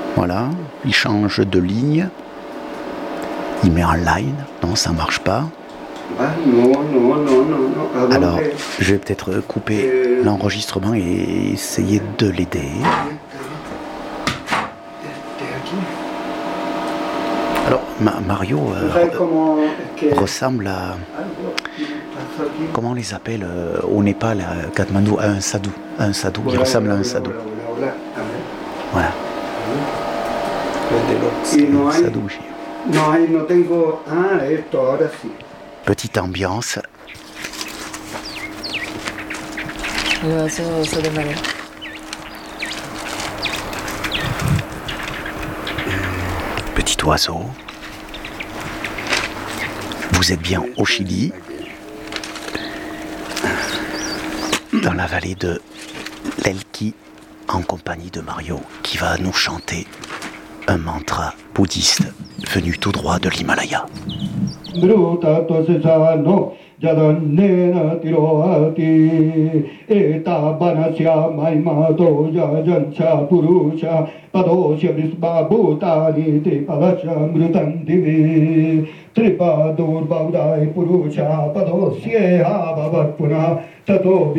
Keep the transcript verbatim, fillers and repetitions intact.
Voilà, il change de ligne. Il met en line. Non, ça marche pas. Alors, je vais peut-être couper l'enregistrement et essayer de l'aider. Alors, Ma- Mario euh, ressemble à... Comment on les appelle euh, au Népal, à Katmandou, à un sadou. À un sadou, il ressemble à un sadou. Voilà. Un sadou. Petite ambiance. Eso, eso de manera. Petit oiseau. Vous êtes bien au Chili, dans la vallée de l'Elqui, en compagnie de Mario, qui va nous chanter un mantra bouddhiste venu tout droit de l'Himalaya. Jadanena tiroati eta banasya maimato jajancha purusha padosya visbabhutani tripadasya mrutandivi tripadur baudai purusha padosya bhavat puna tato